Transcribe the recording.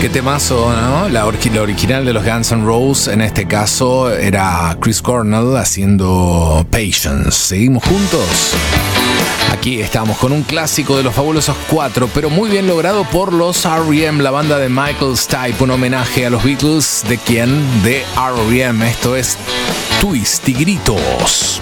Qué temazo, ¿no? La original de los Guns N' Roses, en este caso, era Chris Cornell haciendo Patience. ¿Seguimos juntos? Aquí estamos con un clásico de los Fabulosos 4, pero muy bien logrado por los R.E.M., la banda de Michael Stipe, un homenaje a los Beatles. ¿De quién? De R.E.M. Esto es Twist y Gritos.